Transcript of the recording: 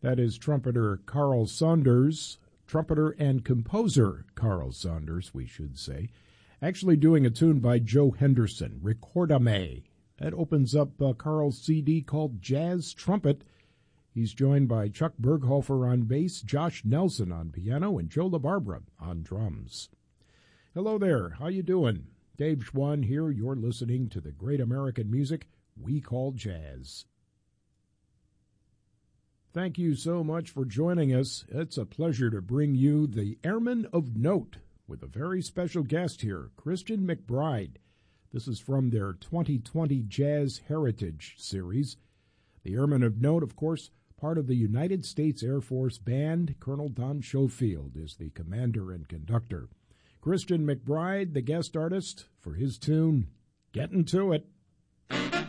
That is trumpeter Carl Saunders, trumpeter and composer Carl Saunders, we should say, actually doing a tune by Joe Henderson, Recordame. That opens up Carl's CD called Jazz Trumpet. He's joined by Chuck Berghofer on bass, Josh Nelson on piano, and Joe LaBarbera on drums. Hello there, how you doing? Dave Schwann here. You're listening to the great American music we call jazz. Thank you so much for joining us. It's a pleasure to bring you the Airmen of Note with a very special guest here, Christian McBride. This is from their 2020 Jazz Heritage Series. The Airmen of Note, of course, part of the United States Air Force Band. Colonel Don Schofield is the commander and conductor. Christian McBride, the guest artist, for his tune, Getting to It.